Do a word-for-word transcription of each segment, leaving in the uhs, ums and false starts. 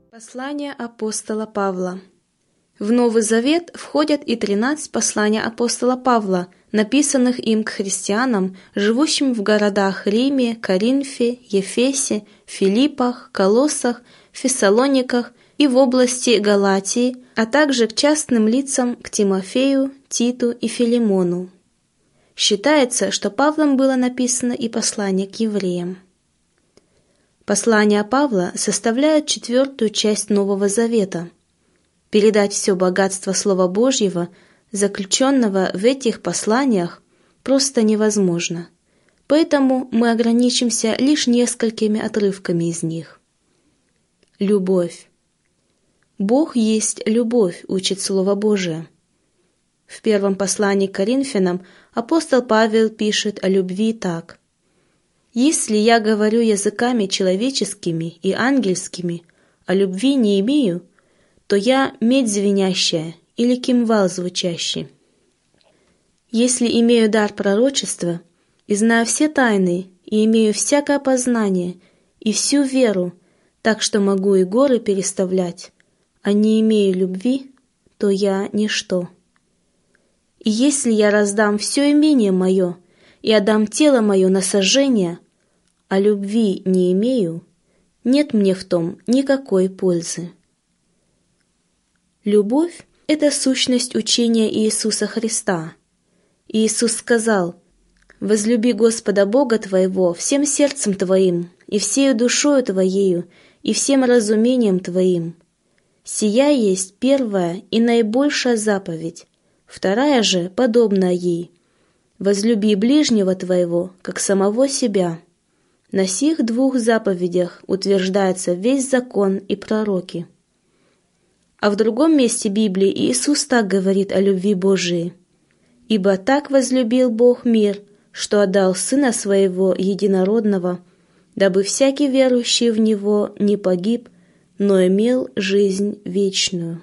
Послание апостола Павла. В Новый Завет входят и тринадцать посланий апостола Павла, написанных им к христианам, живущим в городах Риме, Коринфе, Ефесе, Филиппах, Колоссах, Фессалониках и в области Галатии, а также к частным лицам, к Тимофею, Титу и Филимону. Считается, что Павлом было написано и послание к евреям. Послания Павла составляют четвертую часть Нового Завета. Передать все богатство Слова Божьего, заключенного в этих посланиях, просто невозможно. Поэтому мы ограничимся лишь несколькими отрывками из них. Любовь. Бог есть любовь, учит Слово Божие. В первом послании к Коринфянам апостол Павел пишет о любви так: «Если я говорю языками человеческими и ангельскими, а любви не имею, то я медь звенящая или кимвал звучащий. Если имею дар пророчества и знаю все тайны, и имею всякое познание и всю веру, так что могу и горы переставлять, а не имею любви, то я ничто. И если я раздам все имение мое и отдам тело мое на сожжение, а любви не имею, нет мне в том никакой пользы». Любовь – это сущность учения Иисуса Христа. Иисус сказал: «Возлюби Господа Бога твоего всем сердцем твоим, и всею душою твоею, и всем разумением твоим. Сия есть первая и наибольшая заповедь, вторая же, подобная ей: возлюби ближнего твоего, как самого себя. На сих двух заповедях утверждается весь закон и пророки». А в другом месте Библии Иисус так говорит о любви Божией: «Ибо так возлюбил Бог мир, что отдал Сына Своего Единородного, дабы всякий верующий в Него не погиб, но имел жизнь вечную».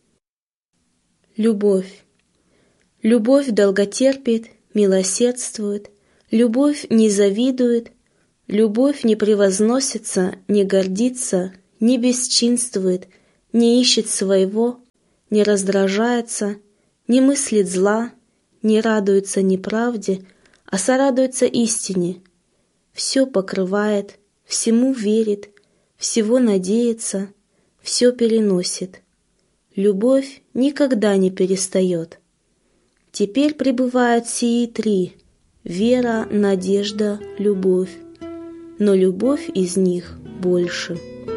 Любовь. Любовь долготерпит, милосердствует, любовь не завидует, любовь не превозносится, не гордится, не бесчинствует, не ищет своего, не раздражается, не мыслит зла, не радуется неправде, а сорадуется истине, все покрывает, всему верит, всего надеется, все переносит. Любовь никогда не перестает. Теперь пребывают сии три — вера, надежда, любовь, но любовь из них больше.